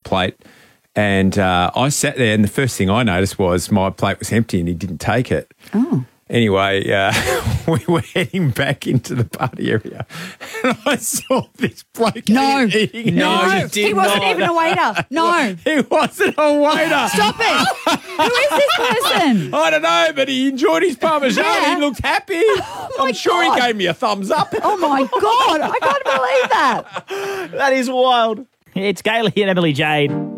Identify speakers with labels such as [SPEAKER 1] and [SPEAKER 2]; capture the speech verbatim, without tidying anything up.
[SPEAKER 1] plate. And uh, I sat there, and the first thing I noticed was my plate was empty and he didn't take it.
[SPEAKER 2] Oh.
[SPEAKER 1] Anyway, uh, we were heading back into the party area, and I saw this bloke
[SPEAKER 2] No.
[SPEAKER 1] eating.
[SPEAKER 2] No,
[SPEAKER 3] No, you did
[SPEAKER 2] he wasn't
[SPEAKER 3] not.
[SPEAKER 2] even a waiter. No.
[SPEAKER 1] He wasn't a waiter.
[SPEAKER 2] Stop it. Who is this person?
[SPEAKER 1] I don't know, but he enjoyed his Parmesan.
[SPEAKER 2] Yeah.
[SPEAKER 1] He looked happy.
[SPEAKER 2] my
[SPEAKER 1] I'm sure
[SPEAKER 2] God.
[SPEAKER 1] he gave me a thumbs up.
[SPEAKER 2] Oh, my God. I can't believe that.
[SPEAKER 3] That is wild. It's Gailey and Emily Jade.